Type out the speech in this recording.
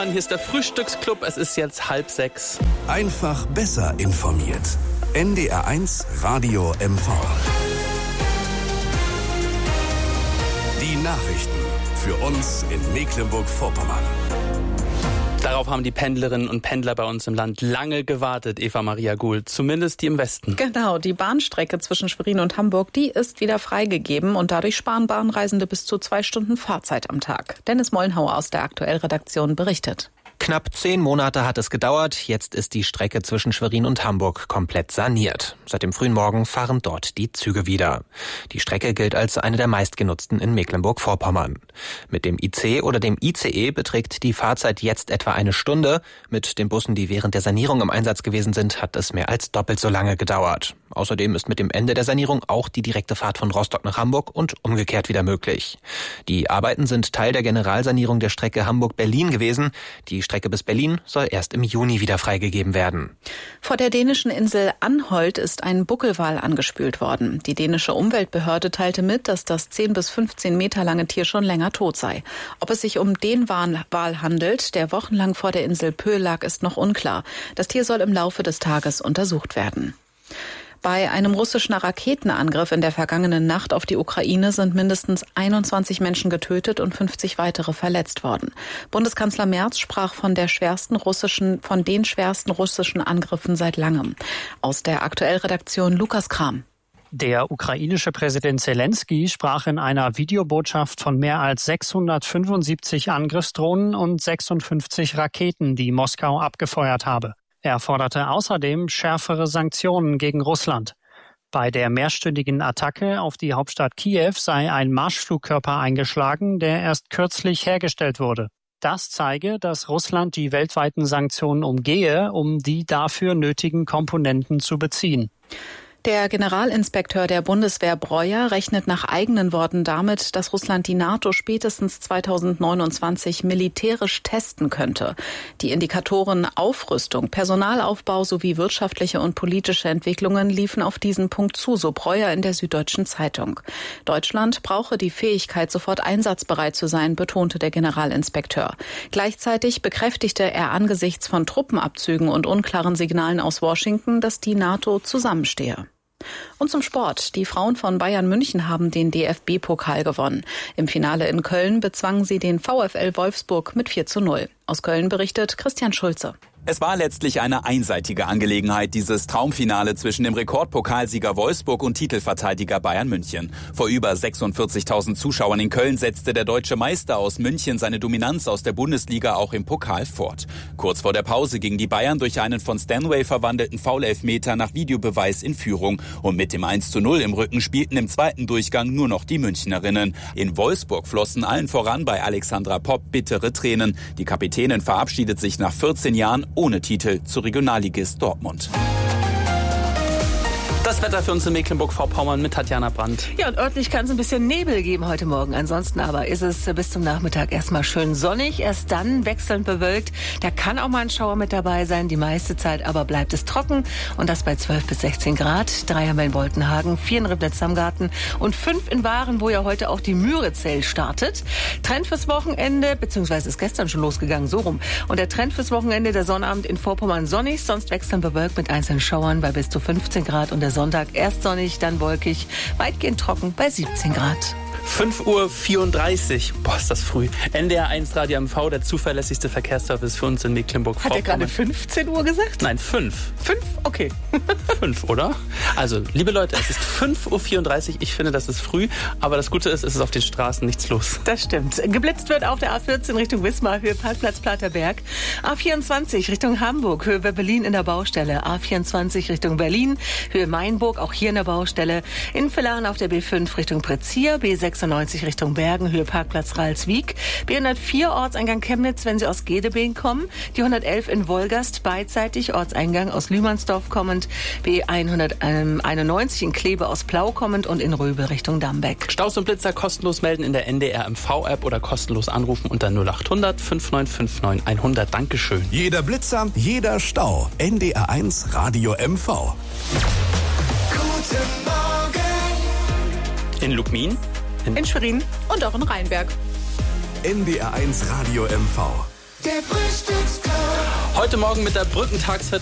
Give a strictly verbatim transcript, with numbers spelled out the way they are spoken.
Hier ist der Frühstücksclub, es ist jetzt halb sechs. Einfach besser informiert. N D R eins Radio M V. Die Nachrichten für uns in Mecklenburg-Vorpommern. Darauf haben die Pendlerinnen und Pendler bei uns im Land lange gewartet, Eva Maria Gould, zumindest die im Westen. Genau, die Bahnstrecke zwischen Schwerin und Hamburg, die ist wieder freigegeben und dadurch sparen Bahnreisende bis zu zwei Stunden Fahrzeit am Tag. Dennis Mollenhauer aus der Aktuell-Redaktion berichtet. Knapp zehn Monate hat es gedauert. Jetzt ist die Strecke zwischen Schwerin und Hamburg komplett saniert. Seit dem frühen Morgen fahren dort die Züge wieder. Die Strecke gilt als eine der meistgenutzten in Mecklenburg-Vorpommern. Mit dem I C oder dem I C E beträgt die Fahrzeit jetzt etwa eine Stunde. Mit den Bussen, die während der Sanierung im Einsatz gewesen sind, hat es mehr als doppelt so lange gedauert. Außerdem ist mit dem Ende der Sanierung auch die direkte Fahrt von Rostock nach Hamburg und umgekehrt wieder möglich. Die Arbeiten sind Teil der Generalsanierung der Strecke Hamburg-Berlin gewesen. Die Strecke bis Berlin soll erst im Juni wieder freigegeben werden. Vor der dänischen Insel Anholt ist ein Buckelwal angespült worden. Die dänische Umweltbehörde teilte mit, dass das zehn bis fünfzehn Meter lange Tier schon länger tot sei. Ob es sich um den Wal handelt, der wochenlang vor der Insel Pöhl lag, ist noch unklar. Das Tier soll im Laufe des Tages untersucht werden. Bei einem russischen Raketenangriff in der vergangenen Nacht auf die Ukraine sind mindestens einundzwanzig Menschen getötet und fünfzig weitere verletzt worden. Bundeskanzler Merz sprach von der schwersten russischen, von den schwersten russischen Angriffen seit langem. Aus der Aktuell-Redaktion Lukas Kram. Der ukrainische Präsident Zelensky sprach in einer Videobotschaft von mehr als sechshundertfünfundsiebzig Angriffsdrohnen und sechsundfünfzig Raketen, die Moskau abgefeuert habe. Er forderte außerdem schärfere Sanktionen gegen Russland. Bei der mehrstündigen Attacke auf die Hauptstadt Kiew sei ein Marschflugkörper eingeschlagen, der erst kürzlich hergestellt wurde. Das zeige, dass Russland die weltweiten Sanktionen umgehe, um die dafür nötigen Komponenten zu beziehen. Der Generalinspekteur der Bundeswehr Breuer rechnet nach eigenen Worten damit, dass Russland die NATO spätestens zweitausendneunundzwanzig militärisch testen könnte. Die Indikatoren Aufrüstung, Personalaufbau sowie wirtschaftliche und politische Entwicklungen liefen auf diesen Punkt zu, so Breuer in der Süddeutschen Zeitung. Deutschland brauche die Fähigkeit, sofort einsatzbereit zu sein, betonte der Generalinspekteur. Gleichzeitig bekräftigte er angesichts von Truppenabzügen und unklaren Signalen aus Washington, dass die NATO zusammenstehe. Und zum Sport. Die Frauen von Bayern München haben den D F B-Pokal gewonnen. Im Finale in Köln bezwangen sie den VfL Wolfsburg mit vier zu null. Aus Köln berichtet Christian Schulze. Es war letztlich eine einseitige Angelegenheit, dieses Traumfinale zwischen dem Rekordpokalsieger Wolfsburg und Titelverteidiger Bayern München. Vor über sechsundvierzigtausend Zuschauern in Köln setzte der deutsche Meister aus München seine Dominanz aus der Bundesliga auch im Pokal fort. Kurz vor der Pause gingen die Bayern durch einen von Stanway verwandelten Foul-Elfmeter nach Videobeweis in Führung. Und mit dem eins zu null im Rücken spielten im zweiten Durchgang nur noch die Münchnerinnen. In Wolfsburg flossen allen voran bei Alexandra Popp bittere Tränen. Die Kapitänin verabschiedet sich nach vierzehn Jahren ohne Titel zu Regionalligist Dortmund. Das Wetter für uns in Mecklenburg-Vorpommern mit Tatjana Brandt. Ja, und örtlich kann es ein bisschen Nebel geben heute Morgen. Ansonsten aber ist es bis zum Nachmittag erstmal schön sonnig. Erst dann wechselnd bewölkt. Da kann auch mal ein Schauer mit dabei sein. Die meiste Zeit aber bleibt es trocken. Und das bei zwölf bis sechzehn Grad. Drei haben wir in Boltenhagen, vier in Ribnitz am Garten und fünf in Waren, wo ja heute auch die Müritz-Sale startet. Trend fürs Wochenende, beziehungsweise ist gestern schon losgegangen, so rum. Und der Trend fürs Wochenende, der Sonnabend in Vorpommern sonnig, sonst wechselnd bewölkt mit einzelnen Schauern bei bis zu fünfzehn Grad und der Sonntag erst sonnig, dann wolkig, weitgehend trocken bei siebzehn Grad. fünf Uhr vierunddreißig. Boah, ist das früh. N D R eins Radio M V, der zuverlässigste Verkehrsservice für uns in Mecklenburg-Vorpommern. Hat er gerade fünfzehn Uhr gesagt? Nein, fünf. Fünf? Okay. Fünf, oder? Also, liebe Leute, es ist fünf Uhr vierunddreißig. Ich finde, das ist früh. Aber das Gute ist, es ist auf den Straßen nichts los. Das stimmt. Geblitzt wird auf der A vierzehn Richtung Wismar, Höhe Parkplatz Platerberg. A vierundzwanzig Richtung Hamburg, Höhe Berlin in der Baustelle. A vierundzwanzig Richtung Berlin, Höhe Mainburg, auch hier in der Baustelle. In Villaren auf der B fünf Richtung Prezir, B sechsundneunzig Richtung Bergen, Höhe Parkplatz Ralswiek. B hundertvier Ortseingang Chemnitz, wenn Sie aus Gedebeen kommen. Die hundertelf in Wolgast, beidseitig Ortseingang aus Lühmannsdorf kommend. B hunderteinundneunzig in Kleve aus Plau kommend und in Röbe Richtung Dambeck. Staus und Blitzer kostenlos melden in der N D R M V-App oder kostenlos anrufen unter null acht hundert fünf neun fünf neun hundert. Dankeschön. Jeder Blitzer, jeder Stau. N D R eins Radio M V. Guten Morgen. In Lukmin. In Schwerin und auch in Rheinberg. N D R eins Radio M V. Der Frühstücksclub. Heute Morgen mit der Brückentagsvertretung